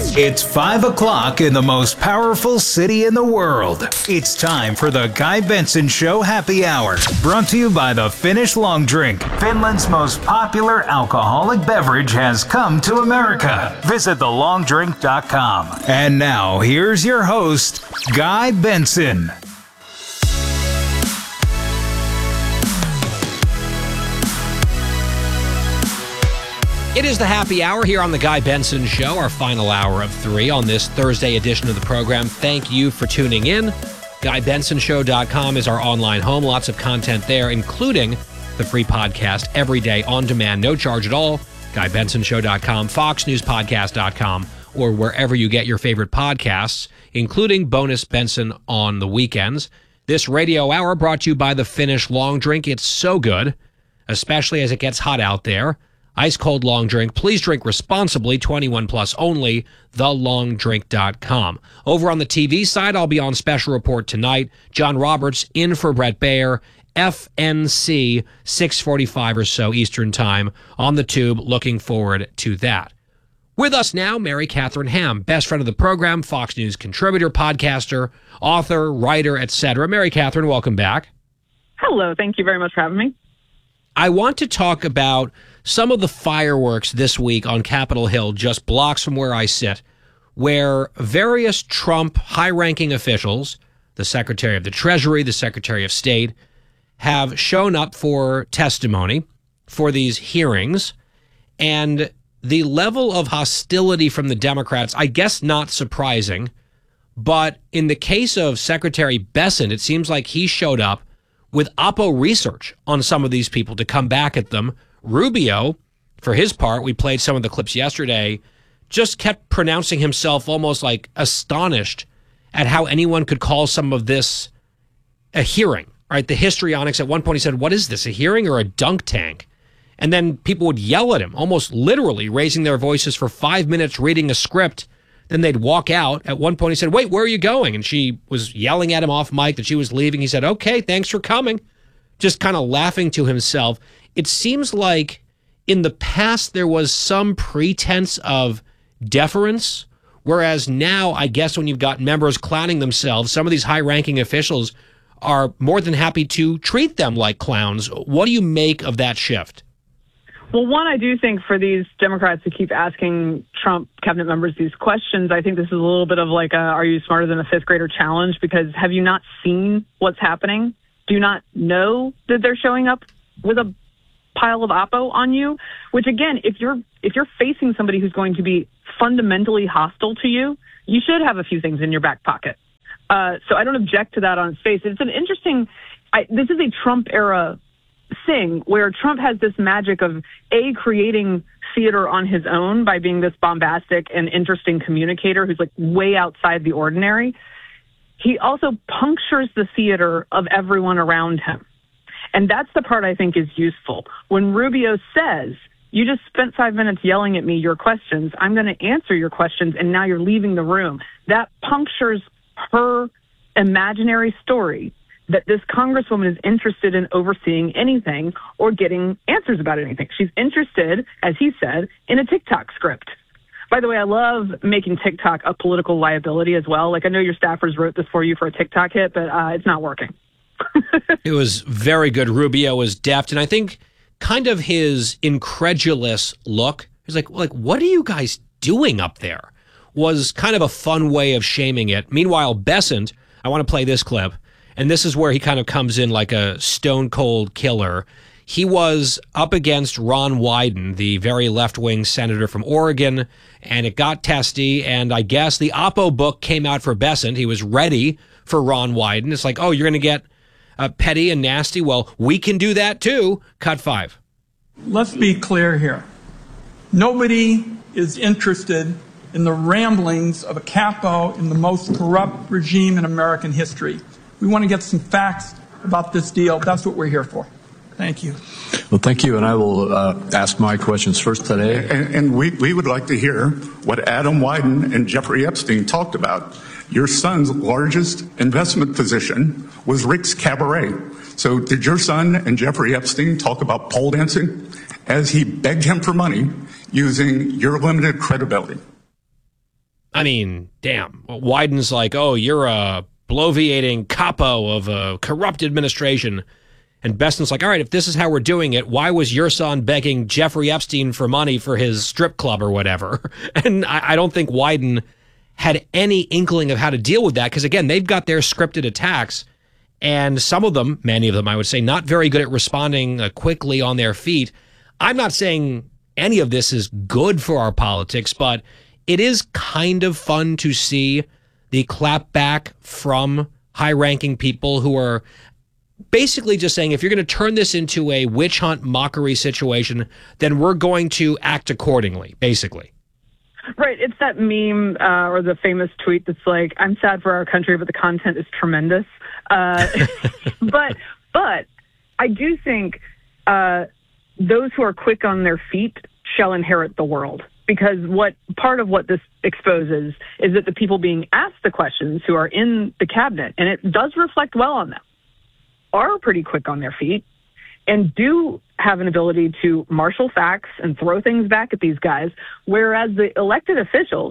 It's 5 o'clock in the most powerful city in the world. It's time for the Guy Benson Show Happy Hour, brought to you by the Finnish Long Drink. Finland's most popular alcoholic beverage has come to America. Visit thelongdrink.com. And now, here's your host, Guy Benson. It is the happy hour here on the Guy Benson Show, our final hour of 3 on this Thursday edition of the program. Thank you for tuning in. GuyBensonShow.com is our online home. Lots of content there, including the free podcast every day on demand, no charge at all. GuyBensonShow.com, FoxNewsPodcast.com, or wherever you get your favorite podcasts, including Bonus Benson on the weekends. This radio hour brought to you by the Finnish Long Drink. It's so good, especially as it gets hot out there. Ice cold long drink. Please drink responsibly. 21 plus only. TheLongDrink.com. Over on the TV side, I'll be on special report tonight. John Roberts in for Bret Baier. FNC 6:45 or so Eastern Time on the tube. Looking forward to that. With us now, Mary Catherine Ham, best friend of the program, Fox News contributor, podcaster, author, writer, etc. Mary Catherine, welcome back. Hello. Thank you very much for having me. I want to talk about some of the fireworks this week on Capitol Hill, just blocks from where I sit, where various Trump high-ranking officials, the Secretary of the Treasury, the Secretary of State, have shown up for testimony for these hearings. And the level of hostility from the Democrats, I guess not surprising, but in the case of Secretary Bessent, it seems like he showed up with Oppo research on some of these people to come back at them. Rubio, for his part, we played some of the clips yesterday, just kept pronouncing himself almost like astonished at how anyone could call some of this a hearing, right? The histrionics, at one point he said, what is this, a hearing or a dunk tank? And then people would yell at him, almost literally raising their voices for 5 minutes reading a script. Then they'd walk out. At one point he said, wait, where are you going? And she was yelling at him off mic that she was leaving. He said, okay, thanks for coming. Just kind of laughing to himself. It seems like in the past there was some pretense of deference, whereas now, I guess when you've got members clowning themselves, some of these high-ranking officials are more than happy to treat them like clowns. What do you make of that shift? Well, one, I do think for these Democrats who keep asking Trump cabinet members these questions, I think this is a little bit of like a are you smarter than a fifth grader challenge, because have you not seen what's happening? Do you not know that they're showing up with a pile of Oppo on you? Which, again, if you're facing somebody who's going to be fundamentally hostile to you, you should have a few things in your back pocket. So I don't object to that on its face. It's an interesting, this is a Trump era thing where Trump has this magic of creating theater on his own by being this bombastic and interesting communicator who's like way outside the ordinary. He also punctures the theater of everyone around him. And that's the part I think is useful. When Rubio says, you just spent 5 minutes yelling at me your questions, I'm going to answer your questions, and now you're leaving the room. That punctures her imaginary story that this congresswoman is interested in overseeing anything or getting answers about anything. She's interested, as he said, in a TikTok script. By the way, I love making TikTok a political liability as well. Like, I know your staffers wrote this for you for a TikTok hit, but it's not working. It was very good. Rubio was deft, and I think kind of his incredulous look, he's like, what are you guys doing up there? Was kind of a fun way of shaming it. Meanwhile, Bessent, I want to play this clip, and this is where he kind of comes in like a stone cold killer. He was up against Ron Wyden, the very left-wing senator from Oregon, and it got testy, and I guess the Oppo book came out for Bessent. He was ready for Ron Wyden. It's like, oh, you're going to get petty and nasty? Well, we can do that too. Cut 5. Let's be clear here. Nobody is interested in the ramblings of a capo in the most corrupt regime in American history. We want to get some facts about this deal. That's what we're here for. Thank you. Well, thank you, and I will ask my questions first today. And we would like to hear what Adam Wyden and Jeffrey Epstein talked about. Your son's largest investment position was Rick's Cabaret. So did your son and Jeffrey Epstein talk about pole dancing as he begged him for money using your limited credibility? I mean, damn. Wyden's like, oh, you're a bloviating capo of a corrupt administration. And Besson's like, all right, if this is how we're doing it, why was your son begging Jeffrey Epstein for money for his strip club or whatever? And I don't think Wyden had any inkling of how to deal with that because, again, they've got their scripted attacks. And some of them, many of them, I would say, not very good at responding quickly on their feet. I'm not saying any of this is good for our politics, but it is kind of fun to see the clapback from high-ranking people who are basically just saying, if you're going to turn this into a witch hunt mockery situation, then we're going to act accordingly, basically. Right. It's that meme or the famous tweet that's like, I'm sad for our country, but the content is tremendous. But I do think those who are quick on their feet shall inherit the world. Because part of what this exposes is that the people being asked the questions who are in the cabinet, and it does reflect well on them, are pretty quick on their feet and do have an ability to marshal facts and throw things back at these guys, whereas the elected officials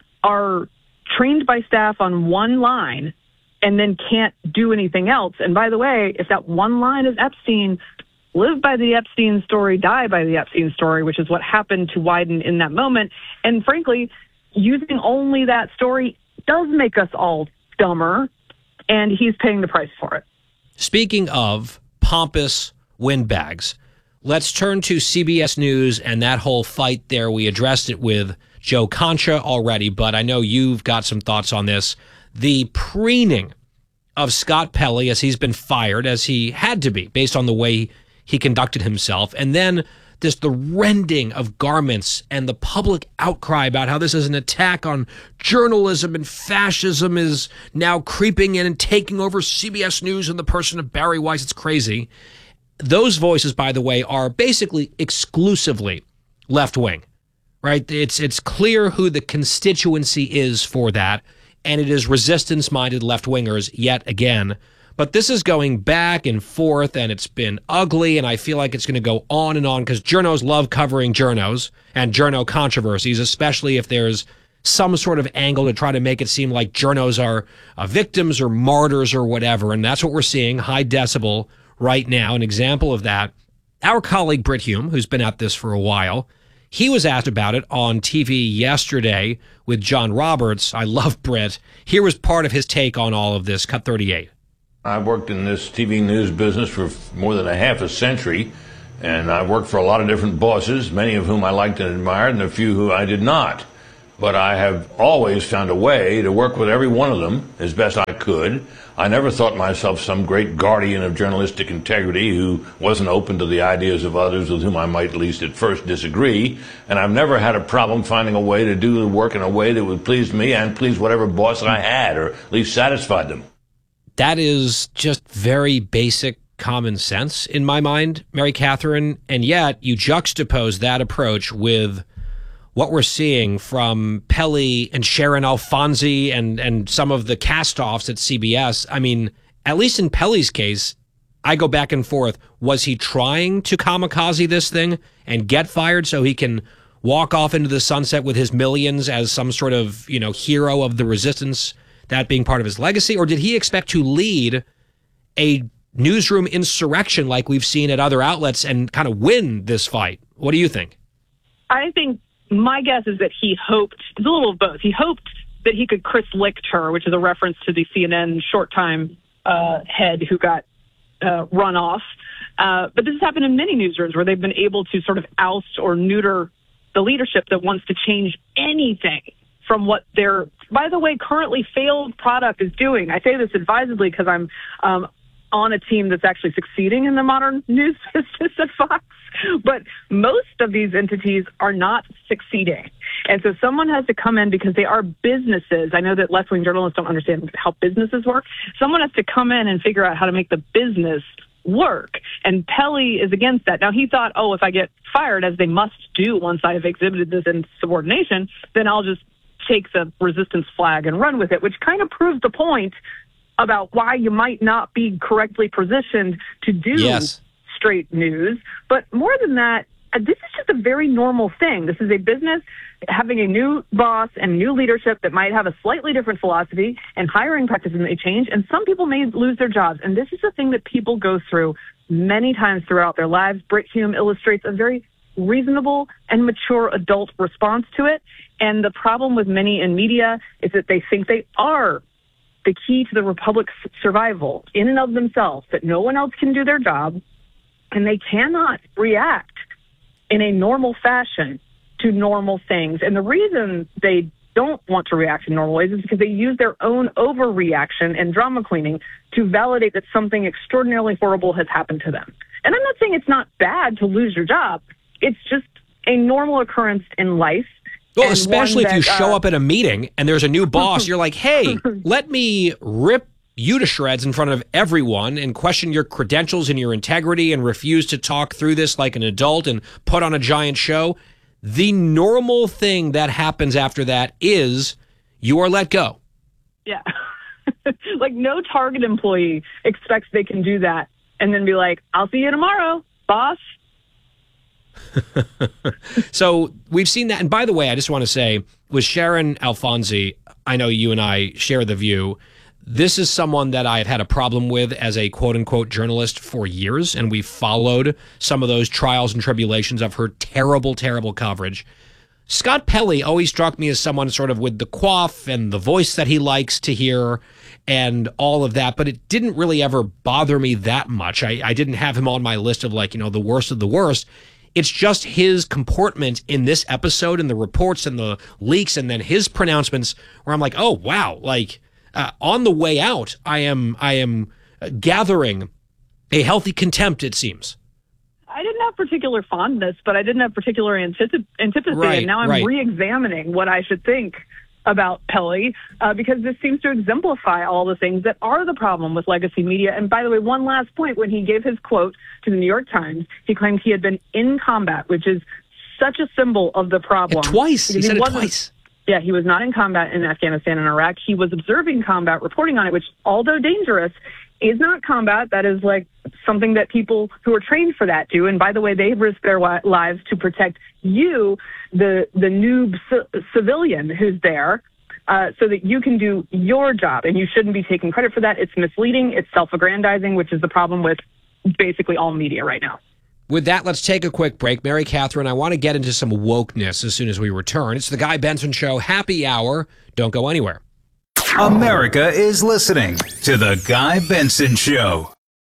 are trained by staff on one line and then can't do anything else. And by the way, if that one line is Epstein, live by the Epstein story, die by the Epstein story, which is what happened to Wyden in that moment. And frankly, using only that story does make us all dumber, and he's paying the price for it. Speaking of pompous windbags, let's turn to CBS News and that whole fight there. We addressed it with Joe Concha already, but I know you've got some thoughts on this. The preening of Scott Pelley as he's been fired, as he had to be, based on the way he conducted himself, and then the rending of garments and the public outcry about how this is an attack on journalism and fascism is now creeping in and taking over CBS News in the person of Barry Weiss. It's crazy. Those voices, by the way, are basically exclusively left-wing, right? It's clear who the constituency is for that, and it is resistance-minded left-wingers yet again. But this is going back and forth, and it's been ugly, and I feel like it's going to go on and on because journos love covering journos and journo controversies, especially if there's some sort of angle to try to make it seem like journos are victims or martyrs or whatever, and that's what we're seeing, high decibel right now. An example of that, our colleague Brit Hume, who's been at this for a while, he was asked about it on TV yesterday with John Roberts. I love Brit. Here was part of his take on all of this. Cut 38. I've worked in this TV news business for more than a half a century, and I've worked for a lot of different bosses, many of whom I liked and admired, and a few who I did not. But I have always found a way to work with every one of them as best I could. I never thought myself some great guardian of journalistic integrity who wasn't open to the ideas of others with whom I might at least at first disagree. And I've never had a problem finding a way to do the work in a way that would please me and please whatever boss I had, or at least satisfied them. That is just very basic common sense in my mind, Mary Catherine, and yet you juxtapose that approach with what we're seeing from Pelley and Sharon Alfonsi and some of the cast-offs at CBS. I mean, at least in Pelley's case, I go back and forth. Was he trying to kamikaze this thing and get fired so he can walk off into the sunset with his millions as some sort of, hero of the resistance, that being part of his legacy? Or did he expect to lead a newsroom insurrection like we've seen at other outlets and kind of win this fight? What do you think? I think my guess is that he hoped, it's a little of both. He hoped that he could Chris Lichter, which is a reference to the CNN short-time head who got run off. But this has happened in many newsrooms where they've been able to sort of oust or neuter the leadership that wants to change anything from what their, by the way, currently failed product is doing. I say this advisedly because I'm on a team that's actually succeeding in the modern news business at Fox. But most of these entities are not succeeding. And so someone has to come in because they are businesses. I know that left-wing journalists don't understand how businesses work. Someone has to come in and figure out how to make the business work. And Pelley is against that. Now, he thought, if I get fired, as they must do once I have exhibited this insubordination, then I'll just take the resistance flag and run with it, which kind of proves the point about why you might not be correctly positioned to do straight news. But more than that, this is just a very normal thing. This is a business having a new boss and new leadership that might have a slightly different philosophy, and hiring practices may change, and some people may lose their jobs. And this is a thing that people go through many times throughout their lives. Brit Hume illustrates a very reasonable and mature adult response to it. And the problem with many in media is that they think they are the key to the republic's survival in and of themselves, that no one else can do their job, and they cannot react in a normal fashion to normal things. And the reason they don't want to react in normal ways is because they use their own overreaction and drama queening to validate that something extraordinarily horrible has happened to them. And I'm not saying it's not bad to lose your job. It's just a normal occurrence in life. Well, especially if you show up at a meeting and there's a new boss, you're like, hey, let me rip you to shreds in front of everyone and question your credentials and your integrity and refuse to talk through this like an adult and put on a giant show. The normal thing that happens after that is you are let go. Yeah. Like no Target employee expects they can do that and then be like, I'll see you tomorrow, boss. So we've seen that. And by the way, I just want to say, with Sharon Alfonsi, I know you and I share the view. This is someone that I've had a problem with as a quote-unquote journalist for years, and we followed some of those trials and tribulations of her terrible, terrible coverage. Scott Pelley always struck me as someone sort of with the quaff and the voice that he likes to hear and all of that, but it didn't really ever bother me that much. I didn't have him on my list of like, the worst of the worst. It's just his comportment in this episode and the reports and the leaks and then his pronouncements where I'm like, oh, wow, like on the way out, I am gathering a healthy contempt, it seems. I didn't have particular fondness, but I didn't have particular antipathy. Right, and now I'm re-examining what I should think about Pelley because this seems to exemplify all the things that are the problem with legacy media. And by the way, one last point, when he gave his quote to the New York Times, he claimed he had been in combat, which is such a symbol of the problem. Twice. He said it twice. Yeah, he was not in combat in Afghanistan and Iraq. He was observing combat, reporting on it, which, although dangerous, is not combat. That is like something that people who are trained for that do. And by the way, they risk their lives to protect you, the noob civilian who's there, so that you can do your job. And you shouldn't be taking credit for that. It's misleading. It's self-aggrandizing, which is the problem with basically all media right now. With that, let's take a quick break. Mary Catherine, I want to get into some wokeness as soon as we return. It's the Guy Benson Show Happy Hour. Don't go anywhere. America is listening to the Guy Benson Show.